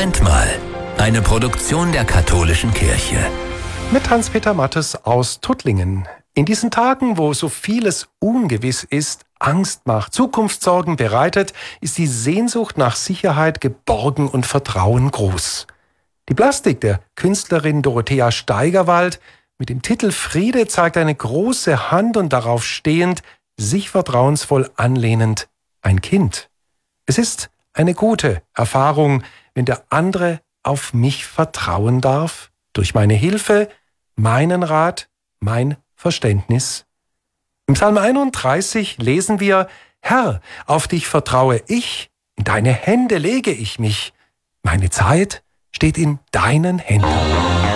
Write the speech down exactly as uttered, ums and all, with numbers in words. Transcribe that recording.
Moment mal. Eine Produktion der Katholischen Kirche. Mit Hans-Peter Mattes aus Tuttlingen. In diesen Tagen, wo so vieles ungewiss ist, Angst macht, Zukunftssorgen bereitet, ist die Sehnsucht nach Sicherheit, Geborgen und Vertrauen groß. Die Plastik der Künstlerin Dorothea Steigerwald mit dem Titel Friede zeigt eine große Hand und darauf stehend, sich vertrauensvoll anlehnend, ein Kind. Es ist eine gute Erfahrung, wenn der andere auf mich vertrauen darf, durch meine Hilfe, meinen Rat, mein Verständnis. Im Psalm einunddreißig lesen wir: Herr, auf dich vertraue ich, in deine Hände lege ich mich. Meine Zeit steht in deinen Händen.